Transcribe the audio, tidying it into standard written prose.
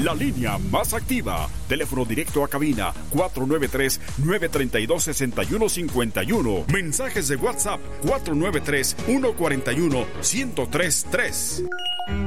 la línea más activa. Teléfono directo a cabina 493-932-6151. Mensajes de WhatsApp 493-141-1033.